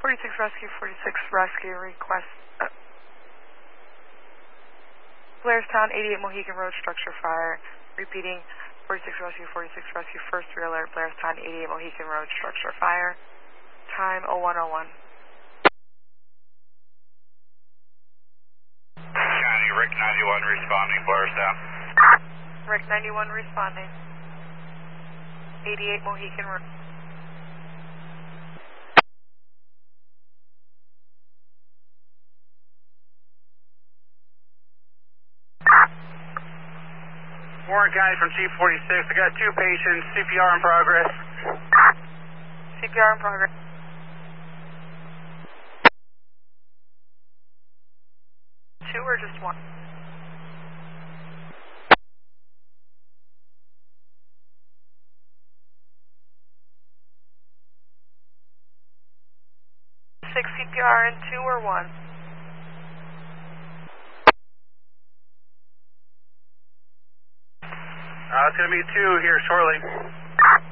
46 Rescue request. Blairstown, 88 Mohegan Road, structure fire. Repeating, 46 Rescue, first alert, Blairstown, 88 Mohegan Road, structure fire. Time 01:01. County, Rick 91 responding, Blairstown. Rick 91 responding. 88 Mohegan Road. Warren County from Chief 46. I got 2 patients, CPR in progress. CPR in progress. Two or just one? Six CPR in 2 or 1? It's going to be 2 here shortly.